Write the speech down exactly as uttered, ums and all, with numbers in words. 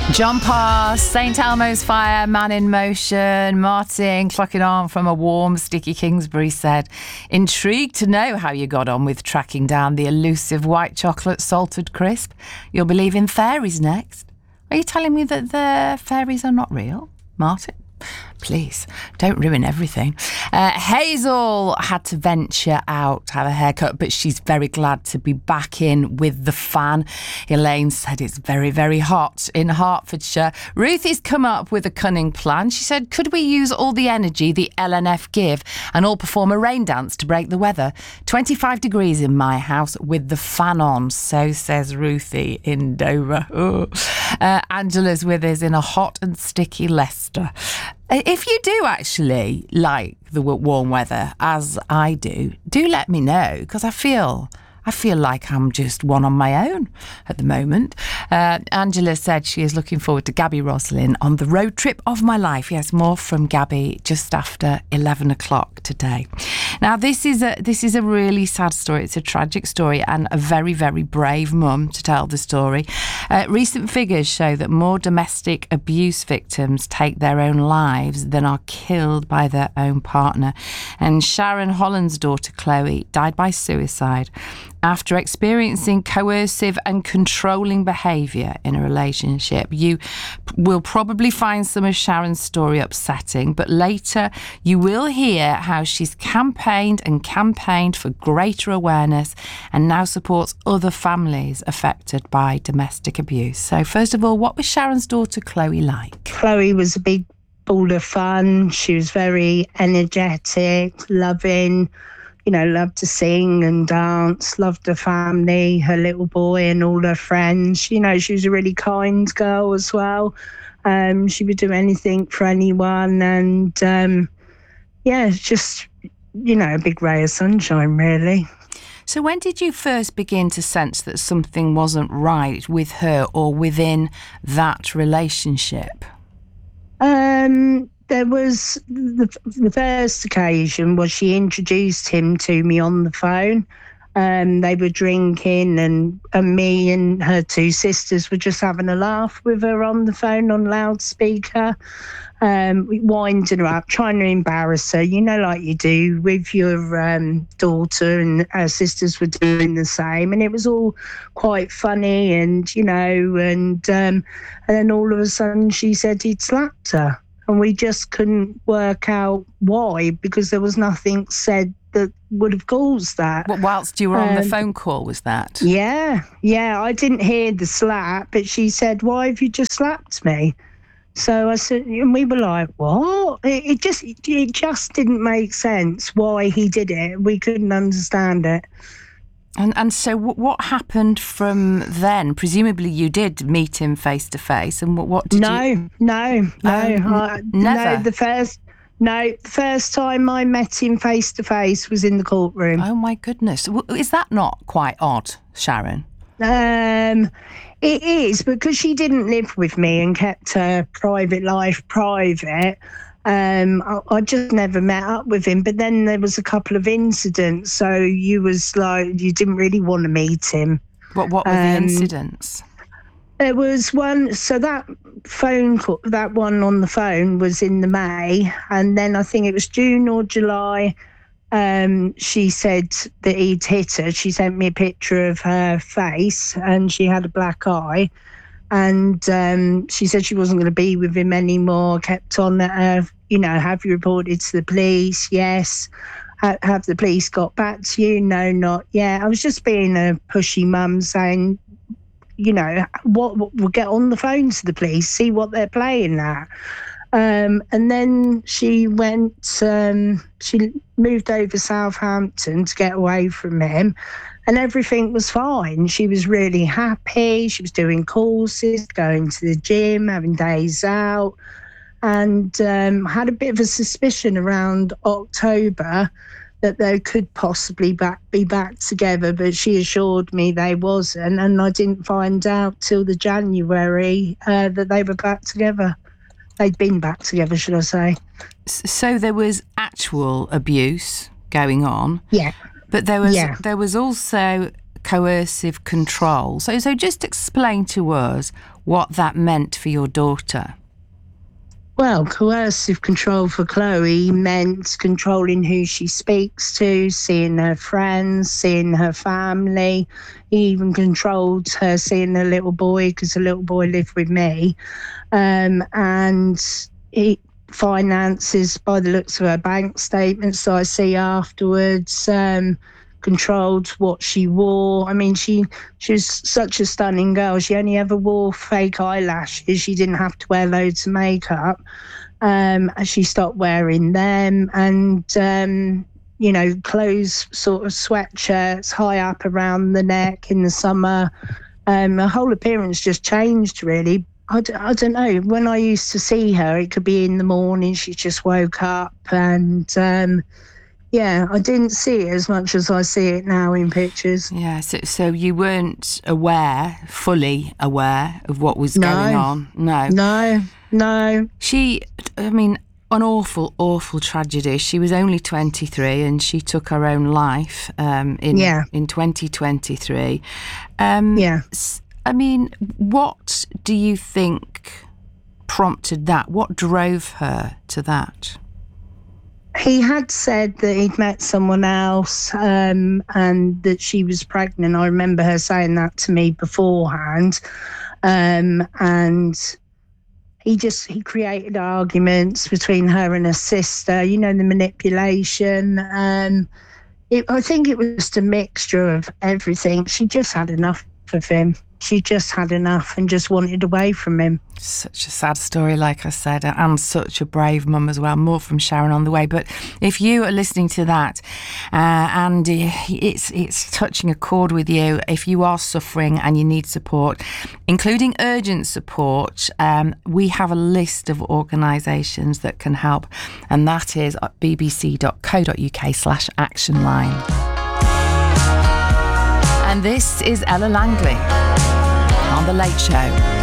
John Pass, Saint Elmo's Fire, Man in Motion, Martin clocking on from a warm, sticky Kingsbury said, intrigued to know how you got on with tracking down the elusive white chocolate salted crisp. You'll believe in fairies next. Are you telling me that the fairies are not real, Martin? Please, don't ruin everything. Uh, Hazel had to venture out to have a haircut, but she's very glad to be back in with the fan. Elaine said it's very, very hot in Hertfordshire. Ruthie's come up with a cunning plan. She said, could we use all the energy the L N F give and all perform a rain dance to break the weather? twenty-five degrees in my house with the fan on, so says Ruthie in Dover. Oh. Uh, Angela's with us in a hot and sticky Leicester. If you do actually like the warm weather, as I do, do let me know, because I feel... I feel like I'm just one on my own at the moment. Uh, Angela said she is looking forward to Gabby Roslin on the road trip of my life. Yes, more from Gabby just after eleven o'clock today. Now, this is a this is a really sad story. It's a tragic story and a very, very brave mum to tell the story. Uh, recent figures show that more domestic abuse victims take their own lives than are killed by their own partner. And Sharon Holland's daughter, Chloe, died by suicide after experiencing coercive and controlling behaviour in a relationship. You will probably find some of Sharon's story upsetting, but later you will hear how she's campaigned and campaigned for greater awareness and now supports other families affected by domestic abuse. So first of all, what was Sharon's daughter Chloe like? Chloe was a big ball of fun. She was very energetic, loving, you know, loved to sing and dance, loved her family, her little boy and all her friends. You know, she was a really kind girl as well. Um, she would do anything for anyone. And, um, yeah, just, you know, a big ray of sunshine, really. So when did you first begin to sense that something wasn't right with her or within that relationship? Um... There was the, the first occasion was she introduced him to me on the phone. Um, they were drinking and, and me and her two sisters were just having a laugh with her on the phone on loudspeaker, um, winding her up, trying to embarrass her, you know, like you do with your um, daughter, and her sisters were doing the same. And it was all quite funny and, you know, and, um, and then all of a sudden she said he'd slapped her. And we just couldn't work out why, because there was nothing said that would have caused that. What, whilst you were on um, the phone call, was that? Yeah, yeah. I didn't hear the slap, but she said, why have you just slapped me? So I said, and we were like, what? It, it just it just didn't make sense why he did it. We couldn't understand it. And and so what happened from then? Presumably you did meet him face to face, and what, what did no, you... No, no, um, I, never? No, the first... No, the first time I met him face to face was in the courtroom. Oh my goodness. Is that not quite odd, Sharon? Um, it is, because she didn't live with me and kept her private life private. Um, I, I just never met up with him. But then there was a couple of incidents, so you was like, you didn't really want to meet him. What What were um, the incidents? There was one, so that phone call, that one on the phone was in the May, and then I think it was June or July. Um, she said that he'd hit her. She sent me a picture of her face, and she had a black eye. And um, she said she wasn't going to be with him anymore. Kept on at her, you know, have you reported to the police? Yes. Ha- have the police got back to you? No, not yet. I was just being a pushy mum saying, you know, what, what we'll get on the phone to the police, see what they're playing at. Um, and then she went, um, she moved over Southampton to get away from him. And everything was fine. She was really happy. She was doing courses, going to the gym, having days out, and um, had a bit of a suspicion around October that they could possibly back, be back together, but she assured me they wasn't, and I didn't find out till the January uh, that they were back together. They'd been back together, should I say. So there was actual abuse going on. Yeah. But there was yeah. there was also coercive control. So, so just explain to us what that meant for your daughter. Well, coercive control for Chloe meant controlling who she speaks to, seeing her friends, seeing her family. He even controlled her seeing the little boy, because the little boy lived with me. Um, and he finances, by the looks of her bank statements that I see afterwards, um, controlled what she wore. I mean, she she was such a stunning girl. She only ever wore fake eyelashes. She didn't have to wear loads of makeup. Um, and she stopped wearing them. And, um, you know, clothes, sort of sweatshirts high up around the neck in the summer. Um, her whole appearance just changed, really. I, d- I don't know. When I used to see her, it could be in the morning. She just woke up and... Um, Yeah, I didn't see it as much as I see it now in pictures. Yeah, so, so you weren't aware, fully aware of what was no, going on? No. No, no. She, I mean, an awful, awful tragedy. She was only twenty-three and she took her own life um, in, yeah. in twenty twenty-three. Um, yeah. I mean, what do you think prompted that? What drove her to that? He had said that he'd met someone else um, and that she was pregnant. I remember her saying that to me beforehand. Um, and he just, he created arguments between her and her sister, you know, the manipulation. Um, it, I think it was just a mixture of everything. She just had enough of him. She just had enough and just wanted away from him. Such a sad story, like I said, and such a brave mum as well. More from Sharon on the way. But if you are listening to that uh, and it's it's touching a chord with you, if you are suffering and you need support, including urgent support, um, we have a list of organisations that can help, and that is at bbc.co.uk slash action line. And this is Ella Langley on The Late Show.